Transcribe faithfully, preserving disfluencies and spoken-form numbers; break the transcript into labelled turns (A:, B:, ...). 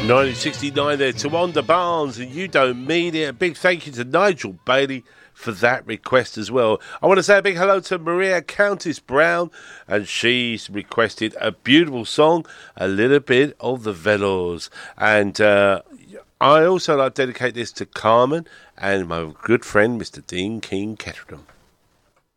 A: nineteen sixty-nine there to Wanda Barnes and You Don't Mean It. A big thank you to Nigel Bailey for that request as well. I want to say a big hello to Maria Countess Brown, and she's requested a beautiful song, a little bit of the Velours. And uh, I also like to dedicate this to Carmen and my good friend Mister Dean King Ketterdam.